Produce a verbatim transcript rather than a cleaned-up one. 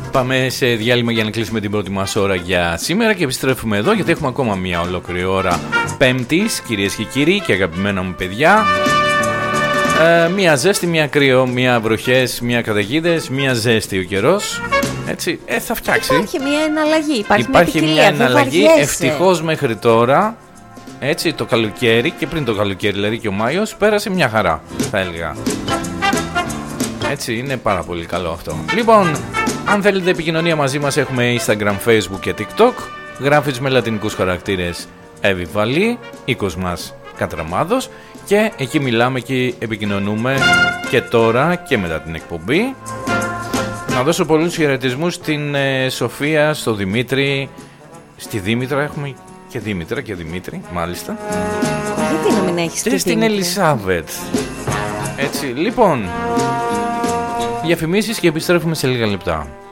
Πάμε σε διάλειμμα για να κλείσουμε την πρώτη μας ώρα για σήμερα και επιστρέφουμε εδώ γιατί έχουμε ακόμα μια ολόκληρη ώρα Πέμπτης, κυρίες και κύριοι και αγαπημένα μου παιδιά. Ε, μια ζέστη, μια κρύο, μια βροχές, μια καταιγίδες, μια ζέστη ο καιρός. Έτσι, ε, θα φτιάξει. Υπάρχει μια εναλλαγή, υπάρχει, υπάρχει μια, μια εναλλαγή. Ευτυχώς μέχρι τώρα, έτσι, το καλοκαίρι και πριν το καλοκαίρι, δηλαδή και ο Μάιος, πέρασε μια χαρά, θα έλεγα. Έτσι, είναι πάρα πολύ καλό αυτό. Λοιπόν, αν θέλετε επικοινωνία μαζί μας, έχουμε Instagram, Facebook και TikTok. Γράφεις με λατινικούς χαρακτήρες Εβιβαλή, οίκος μας Κατραμάδος. Και εκεί μιλάμε και επικοινωνούμε και τώρα και μετά την εκπομπή. Να δώσω πολλούς χαιρετισμούς στην ε, Σοφία, στο Δημήτρη, στη Δήμητρα. Έχουμε και Δήμητρα και Δημήτρη, μάλιστα. Γιατί να μην έχεις και στην Ελισάβετ. Έτσι, λοιπόν, διαφημίσεις και επιστρέφουμε σε λίγα λεπτά.